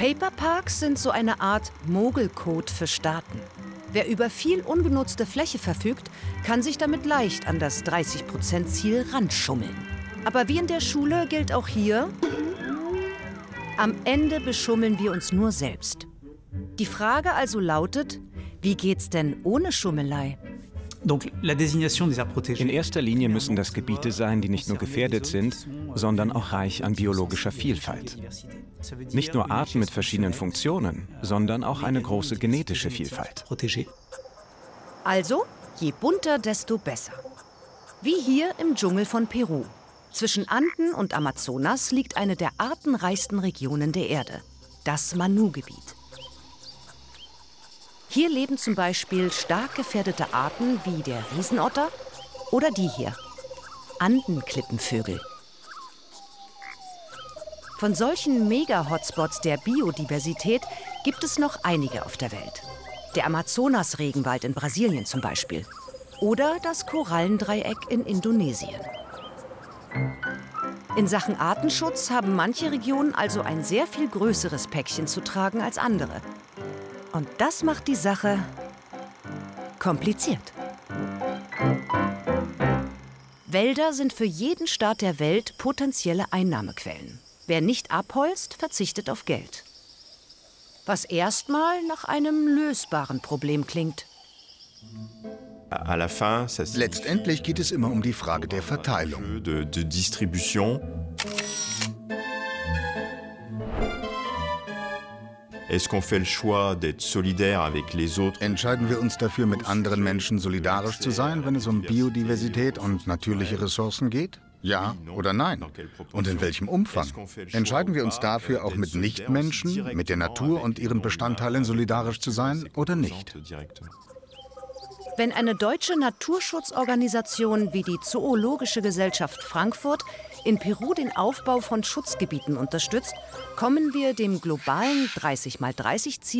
Paperparks sind so eine Art Mogelcode für Staaten. Wer über viel ungenutzte Fläche verfügt, kann sich damit leicht an das 30%-Ziel ranschummeln. Aber wie in der Schule gilt auch hier: Am Ende beschummeln wir uns nur selbst. Die Frage also lautet: Wie geht's denn ohne Schummelei? In erster Linie müssen das Gebiete sein, die nicht nur gefährdet sind, sondern auch reich an biologischer Vielfalt. Nicht nur Arten mit verschiedenen Funktionen, sondern auch eine große genetische Vielfalt. Also, je bunter, desto besser. Wie hier im Dschungel von Peru. Zwischen Anden und Amazonas liegt eine der artenreichsten Regionen der Erde, das Manu-Gebiet. Hier leben zum Beispiel stark gefährdete Arten wie der Riesenotter oder die hier, Andenklippenvögel. Von solchen Mega-Hotspots der Biodiversität gibt es noch einige auf der Welt. Der Amazonas-Regenwald in Brasilien zum Beispiel. Oder das Korallendreieck in Indonesien. In Sachen Artenschutz haben manche Regionen also ein sehr viel größeres Päckchen zu tragen als andere. Und das macht die Sache kompliziert. Wälder sind für jeden Staat der Welt potenzielle Einnahmequellen. Wer nicht abholzt, verzichtet auf Geld. Was erstmal nach einem lösbaren Problem klingt. Letztendlich geht es immer um die Frage der Verteilung. Entscheiden wir uns dafür, mit anderen Menschen solidarisch zu sein, wenn es um Biodiversität und natürliche Ressourcen geht? Ja oder nein? Und in welchem Umfang? Entscheiden wir uns dafür, auch mit Nichtmenschen, mit der Natur und ihren Bestandteilen solidarisch zu sein oder nicht? Wenn eine deutsche Naturschutzorganisation wie die Zoologische Gesellschaft Frankfurt in Peru den Aufbau von Schutzgebieten unterstützt, kommen wir dem globalen 30×30-Ziel